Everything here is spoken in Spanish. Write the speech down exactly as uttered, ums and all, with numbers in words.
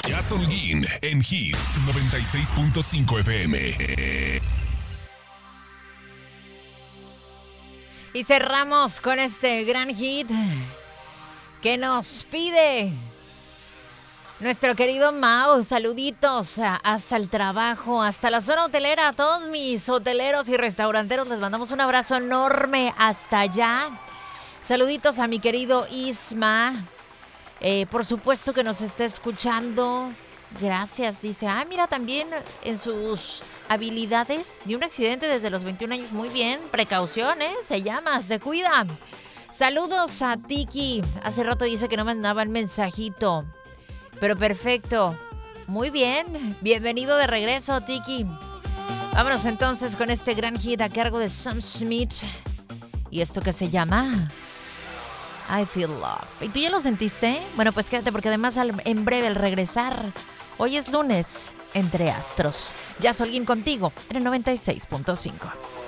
Jazz Holguín en Hits noventa y seis punto cinco F M. Y cerramos con este gran hit que nos pide nuestro querido Mau. Saluditos hasta el trabajo, hasta la zona hotelera. A todos mis hoteleros y restauranteros les mandamos un abrazo enorme hasta allá. Saluditos a mi querido Isma. Eh, por supuesto que nos está escuchando. Gracias. Dice, ah, mira, también en sus habilidades de un accidente desde los veintiún años. Muy bien, precauciones, se llama, se cuida. Saludos a Tiki. Hace rato dice que no me mandaba el mensajito, pero perfecto. Muy bien, bienvenido de regreso, Tiki. Vámonos entonces con este gran hit a cargo de Sam Smith. Y esto que se llama I Feel Love. ¿Y tú ya lo sentiste? Bueno, pues quédate porque además al, en breve al regresar, hoy es lunes, Entre Astros. Jazz Holguín contigo en el noventa y seis punto cinco.